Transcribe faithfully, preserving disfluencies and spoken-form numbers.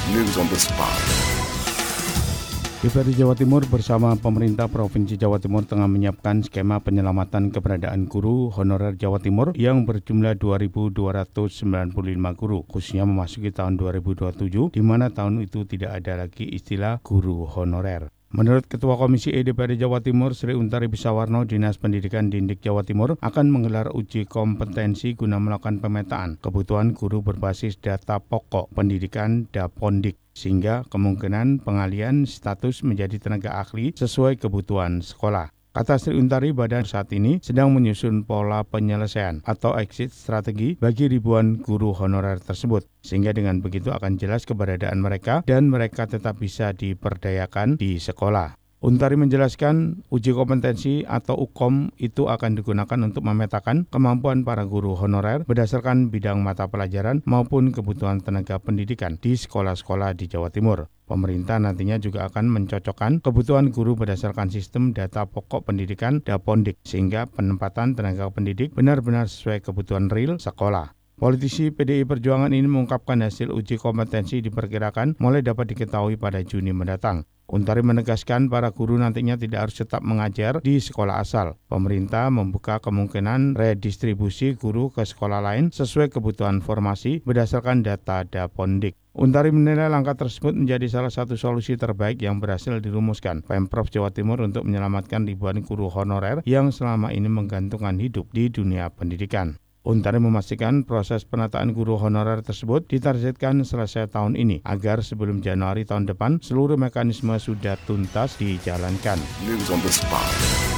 News on the spot. D P R D Jawa Timur bersama pemerintah Provinsi Jawa Timur tengah menyiapkan skema penyelamatan keberadaan guru honorer Jawa Timur yang berjumlah dua ribu dua ratus sembilan puluh lima guru, khususnya memasuki tahun dua ribu dua puluh tujuh, di mana tahun itu tidak ada lagi istilah guru honorer. Menurut Ketua Komisi E D P R D Jawa Timur, Sri Untari Bisawarno, Dinas Pendidikan Dindik Jawa Timur akan menggelar uji kompetensi guna melakukan pemetaan kebutuhan guru berbasis data pokok pendidikan Dapondik, sehingga kemungkinan pengalian status menjadi tenaga ahli sesuai kebutuhan sekolah. Kata Sri Untari, badan saat ini sedang menyusun pola penyelesaian atau exit strategi bagi ribuan guru honorer tersebut, sehingga dengan begitu akan jelas keberadaan mereka dan mereka tetap bisa diperdayakan di sekolah. Untari menjelaskan uji kompetensi atau U K O M itu akan digunakan untuk memetakan kemampuan para guru honorer berdasarkan bidang mata pelajaran maupun kebutuhan tenaga pendidikan di sekolah-sekolah di Jawa Timur. Pemerintah nantinya juga akan mencocokkan kebutuhan guru berdasarkan sistem data pokok pendidikan Dapondik, sehingga penempatan tenaga pendidik benar-benar sesuai kebutuhan real sekolah. Politisi P D I Perjuangan ini mengungkapkan hasil uji kompetensi diperkirakan mulai dapat diketahui pada Juni mendatang. Untari menegaskan para guru nantinya tidak harus tetap mengajar di sekolah asal. Pemerintah membuka kemungkinan redistribusi guru ke sekolah lain sesuai kebutuhan formasi berdasarkan data Dapondik. Untari menilai langkah tersebut menjadi salah satu solusi terbaik yang berhasil dirumuskan Pemprov Jawa Timur untuk menyelamatkan ribuan guru honorer yang selama ini menggantungkan hidup di dunia pendidikan. Untari memastikan proses penataan guru honorer tersebut ditargetkan selesai tahun ini agar sebelum Januari tahun depan seluruh mekanisme sudah tuntas dijalankan. News on the spot.